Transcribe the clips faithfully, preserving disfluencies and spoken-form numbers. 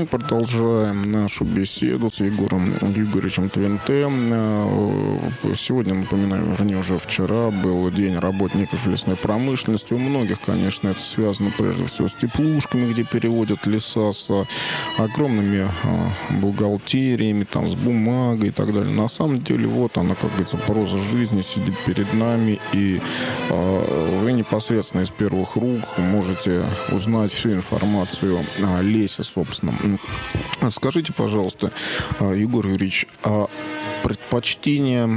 Мы продолжаем нашу беседу с Егором Игоревичем Твинте. Сегодня, напоминаю, вернее, уже вчера был День работников лесной промышленности. У многих, конечно, это связано прежде всего с теплушками, где переводят леса, с огромными бухгалтериями, там, с бумагой и так далее. На самом деле, вот она, как говорится, проза жизни сидит перед нами, и вы непосредственно из первых рук можете узнать всю информацию о лесе, собственно. Скажите, пожалуйста, Егор Юрьевич, а предпочтение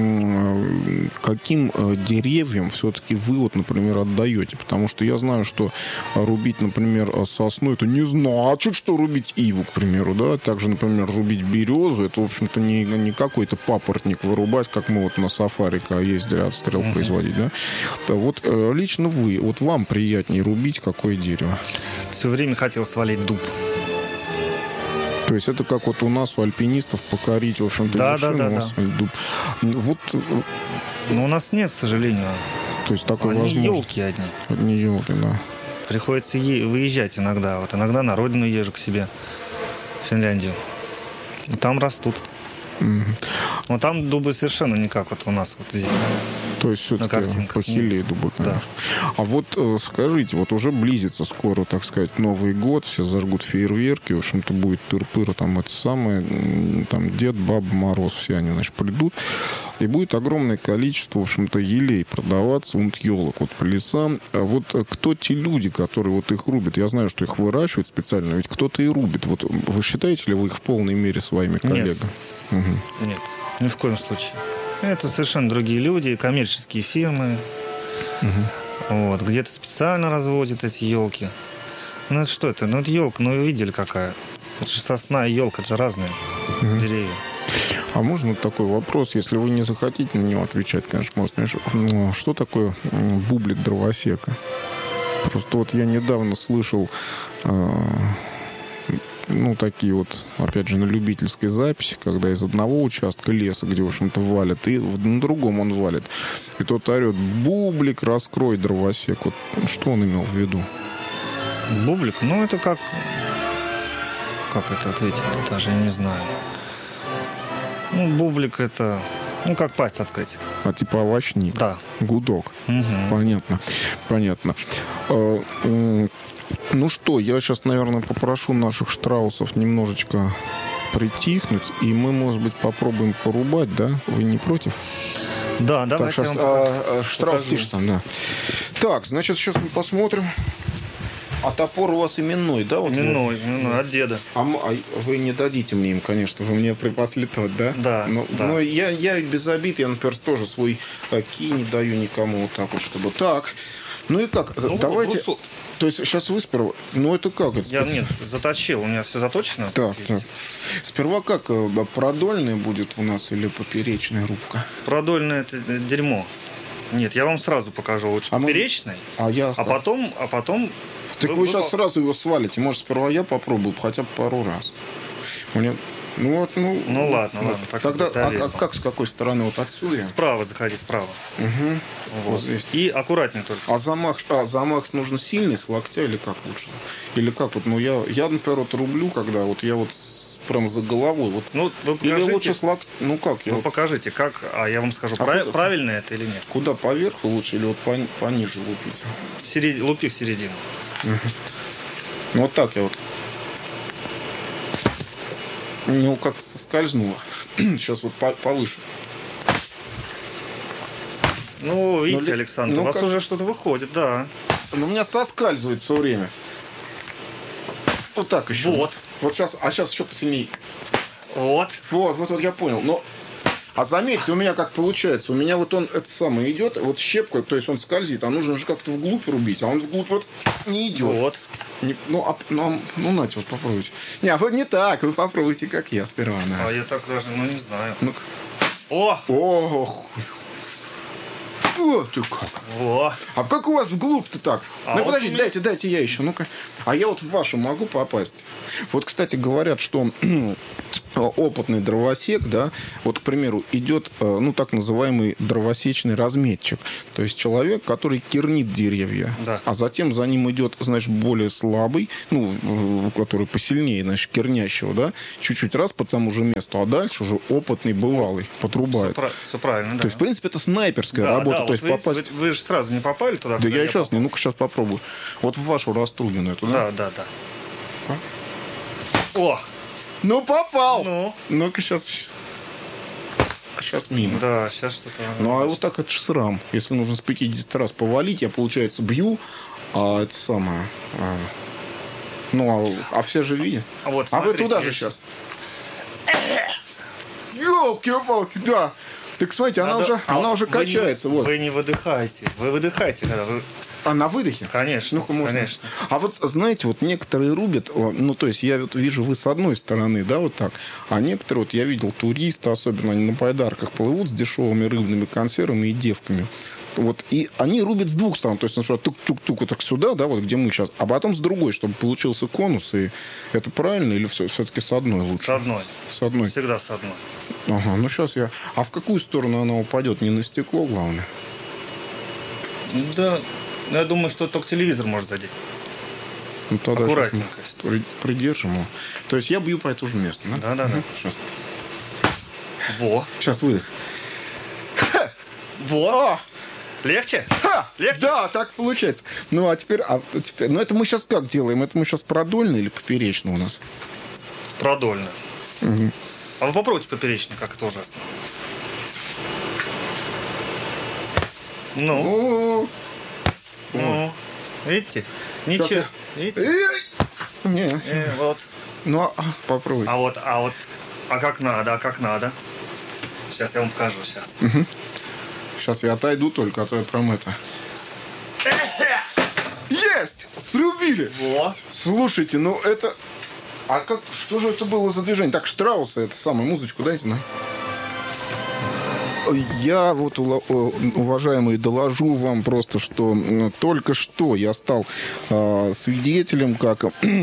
каким деревьям все-таки вы, вот, например, отдаете? Потому что я знаю, что рубить, например, сосну, это не значит, что рубить иву, к примеру, да? Также, например, рубить березу, это, в общем-то, не, не какой-то папоротник вырубать, как мы вот на сафари, когда ездили, отстрел uh-huh. производить, да? Вот лично вы, вот вам приятнее рубить какое дерево? Все время хотел свалить дуб. То есть это как вот у нас, у альпинистов, покорить, в общем-то, да, вершину, да, да, да. дуб. Вот... Но у нас нет, к сожалению. То есть такой одни возможности. елки одни. Одни елки, да. Приходится е- выезжать иногда. Вот иногда на родину езжу к себе, в Финляндию. И там растут. Mm-hmm. Но там дубы совершенно не как вот у нас вот здесь. То есть все-таки похилее дубы, конечно. Да. А вот э, скажите, вот уже близится скоро, так сказать, Новый год, все зажгут фейерверки, в общем-то будет тыр-пыр, там это самое, там Дед, Баба Мороз, все они, значит, придут, и будет огромное количество, в общем-то, елей продаваться, вот елок вот по лесам. А вот кто те люди, которые вот их рубят? Я знаю, что их выращивают специально, ведь кто-то и рубит. Вот вы считаете ли вы их в полной мере своими коллегами? Нет. Угу. Нет, ни в коем случае. Это совершенно другие люди, коммерческие фирмы. Угу. Вот, где-то специально разводят эти елки. Ну это что это? Ну это елка, ну вы видели какая. Это же сосна и елка, это же разные угу. деревья. А можно вот такой вопрос, если вы не захотите на него отвечать, конечно, может, ну, что такое бублик дровосека? Просто вот я недавно слышал... ну, такие вот, опять же, на любительской записи, когда из одного участка леса, где, в общем-то, валят, и на другом он валит. И тот орет: бублик, раскрой, дровосек. Вот что он имел в виду? Бублик? Ну, это как... Как это ответить-то даже, я не знаю. Ну, бублик это... Ну, как пасть открыть. А типа овощник? Да. Гудок. Угу. Понятно. Понятно. Ну что, я сейчас, наверное, попрошу наших штраусов немножечко притихнуть, и мы, может быть, попробуем порубать, да? Вы не против? Да, давайте так, сейчас, я вам пока... а, Штраус, тише там, да. Так, значит, сейчас мы посмотрим. А топор у вас именной, да? Вот именной, именной, от деда. А, а вы не дадите мне им, конечно, вы мне припасли тот, да? Да, но, да. Но я, я без обид, я, например, тоже свой ки не даю никому вот так вот, чтобы... Так, ну и как? Ну, давайте... брусу... То есть сейчас вы сперва... Ну это как? Это я, нет, заточил, у меня все заточено. Так, так. Сперва как? Продольная будет у нас или поперечная рубка? Продольная это дерьмо. Нет, я вам сразу покажу лучше а поперечной, мы... а, я... а потом... А потом... Так вы, вы сейчас сразу его свалите. Может, сперва я попробую хотя бы пару раз. Мне... Ну, вот, ну, ну ладно, вот. ладно. Так тогда, а, а как, с какой стороны? Вот отсюда? Справа заходи, справа. Угу. Вот. Вот здесь. И аккуратнее только. А замах, а замах нужно сильный, с локтя или как лучше? Или как вот, ну я, я, например, вот рублю, когда вот я вот прям за головой. Вот. Ну, вы покажите. Или лучше с локтя, ну как? Я вы вот... покажите, как, а я вам скажу, а прав... куда, правильно это или нет. Куда, поверху лучше или вот пониже лупить? Серед... Лупи в середину. Угу. Ну вот так я вот. У него как-то соскользнуло. Сейчас вот повыше. Ну, видите, ну, Александр, ну, у вас как... уже что-то выходит, да. Но у меня соскальзывает все время. Вот так еще. Вот. Вот сейчас, а сейчас еще посильнее. Вот. Вот, вот, вот я понял. Но, а заметьте, у меня как получается. У меня вот он это самое идет, вот щепка, то есть он скользит, а нужно же как-то вглубь рубить, а он вглубь вот не идет. Вот. Не, ну, а, ну, ну, нате, вот попробуйте. Не, а вот не так, вы попробуйте, как я сперва. Да. А я так даже, ну, не знаю. Ну-ка. О! Ох! Вот ты как. Во. А как у вас вглубь-то так? А ну, вот подождите, меня... дайте, дайте я еще. Ну-ка. А я вот в вашу могу попасть? Вот, кстати, говорят, что опытный дровосек, да, вот, к примеру, идет, ну, так называемый дровосечный разметчик. То есть человек, который кернит деревья. Да. А затем за ним идет, значит, более слабый, ну, который посильнее, значит, кернящего, да, чуть-чуть раз по тому же месту, а дальше уже опытный, бывалый, подрубает. Все, все правильно, да. То есть, в принципе, это снайперская да, работа. Да, то вот есть вы, попасть... вы, вы же сразу не попали туда? Да я, я сейчас попал. не, ну-ка сейчас попробую. Вот в вашу раструбину эту, да? Да, да, да. А? О! Ну, попал! Ну? Ну-ка сейчас... Сейчас мимо. Да, сейчас что-то... Ну, а вот так это ж срам. Если нужно с пятидесяти раз повалить, я, получается, бью, а это самое... А... Ну, а, а все же видят. А, вот, а вы туда я... же сейчас. Ёлки-палки, да. Так, смотрите, она, Надо... уже, а она уже качается. Не, вот. Вы не выдыхаете. Вы выдыхаете, когда вы... А на выдохе? Конечно, Ну-ка, можно. конечно. А вот, знаете, вот некоторые рубят, ну, то есть я вот вижу, вы с одной стороны, да, вот так, а некоторые, вот я видел туристы, особенно они на байдарках плывут с дешевыми рыбными консервами и девками. Вот, и они рубят с двух сторон. То есть, например, тук-тук-тук вот так сюда, да, вот где мы сейчас, а потом с другой, чтобы получился конус. И это правильно или все, все-таки с одной лучше? С одной. С одной. Всегда с одной. Ага, ну сейчас я... А в какую сторону она упадет? Не на стекло, главное? Да, я думаю, что только телевизор может задеть. Ну, тогда аккуратненько. При, придержим его. То есть я бью по этому же месту, да? Да, да, да. Сейчас. Во. Сейчас выдох. Во. А! Легче? Ха! Легче? Да, так получается. Ну, а теперь, а теперь... Ну, это мы сейчас как делаем? Это мы сейчас продольно или поперечно у нас? Продольно. Угу. А вы попробуйте поперечно, как это ужасно. Ну. О, ну. Видите? Ничего. я... Видите? Эй! Не. Э, вот. Ну, а, попробуй. А вот, а вот, а как надо, а как надо. Сейчас я вам покажу, сейчас. Угу. Сейчас я отойду только, а то я прям это... Есть! Срубили! Вот. Слушайте, ну это... А как, что же это было за движение? Так, Штрауса, это самую музычку дайте, на. Я вот, уважаемые, доложу вам просто, что только что я стал э, свидетелем, как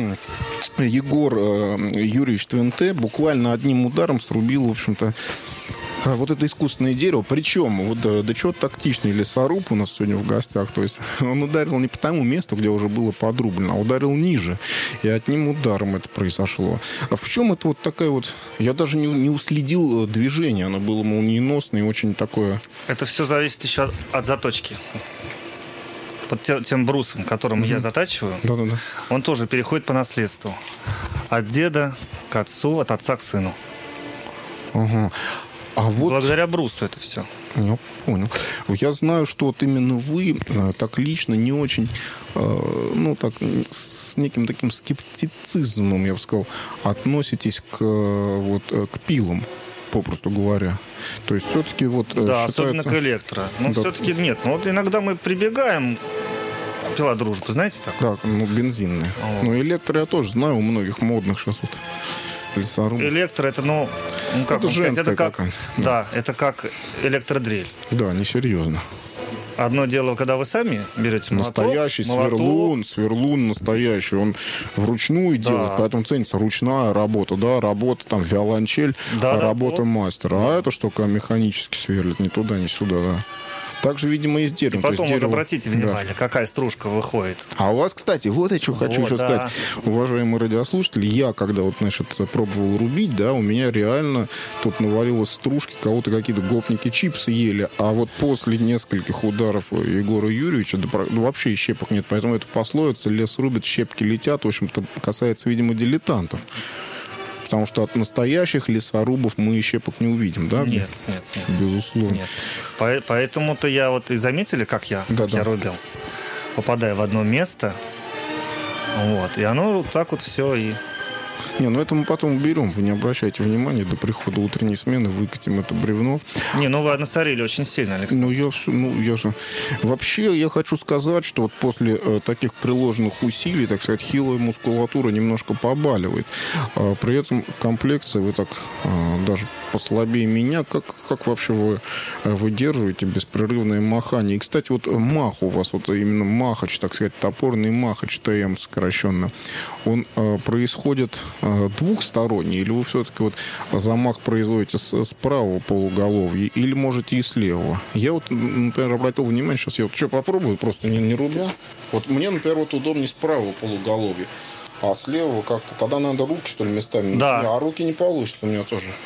Егор э, Юрьевич Твенте буквально одним ударом срубил, в общем-то, вот это искусственное дерево. Причем, вот да, да что тактичный лесоруб у нас сегодня в гостях. То есть он ударил не по тому месту, где уже было подрублено, а ударил ниже. И одним ударом это произошло. А в чем это вот такая вот... Я даже не, не уследил движение. Оно было молниеносное и очень такое... Это все зависит еще от заточки. Под тем брусом, которым mm-hmm. я затачиваю, Да-да-да. он тоже переходит по наследству. От деда к отцу, от отца к сыну. Ага. А вот... Благодаря брусу это все. Я понял. Я знаю, что вот именно вы так лично не очень, ну так, с неким таким скептицизмом, я бы сказал, относитесь к, вот, к пилам, попросту говоря. То есть все-таки вот да, считается... особенно к электро. Но да. Все-таки нет. Но вот иногда мы прибегаем... Пила дружбы, знаете так? Да, ну бензинная. Вот. Но электро я тоже знаю у многих модных сейчас вот. Лесорубов. Электро это, ну, ну как это женская это как, какая. Да. да, это как электродрель. Да, несерьезно. Одно дело, когда вы сами берете молоток, настоящий молоток. сверлун, сверлун настоящий, он вручную да. делает, поэтому ценится ручная работа, да, работа там виолончель, да, работа да, мастера, да. А это что, механически сверлит, ни туда, ни сюда, да. Так же, видимо, и с деревом. И потом вот дерево... обратите внимание, да. какая стружка выходит. А у вас, кстати, вот я что вот, хочу еще да. сказать. Уважаемые радиослушатели, я, когда вот, значит, пробовал рубить, да, у меня реально тут навалилось стружки, кого-то какие-то гопники чипсы ели, а вот после нескольких ударов Егора Юрьевича да, ну, вообще щепок нет. Поэтому это пословица «лес рубит, щепки летят», в общем-то, касается, видимо, дилетантов. Потому что от настоящих лесорубов мы щепок не увидим, да? Нет, нет, нет. Безусловно. Нет. По- поэтому-то я вот и заметили, как я, да, как да. я рубил. Попадая в одно место, вот, и оно вот так вот все и... Не, ну это мы потом уберем, вы не обращайте внимания, до прихода утренней смены выкатим это бревно. Не, ну вы насорили очень сильно, Александр. Ну я, ну, я же... Вообще, я хочу сказать, что вот после э, таких приложенных усилий, так сказать, хилая мускулатура немножко побаливает. А при этом комплекция, вы так э, даже послабее меня. Как, как вообще вы выдерживаете беспрерывное махание? И, кстати, вот мах у вас, вот именно махач, так сказать, топорный махач, ТМ сокращенно, он э, происходит э, двухсторонний, или вы все-таки вот замах производите с, с правого полуголовья, или можете и с левого? Я вот, например, обратил внимание, сейчас я вот что попробую, просто не, не рубя. Вот мне, например, вот удобнее с правого полуголовья. А с левого как-то... Тогда надо руки, что ли, местами. Да. А руки не получится у меня тоже.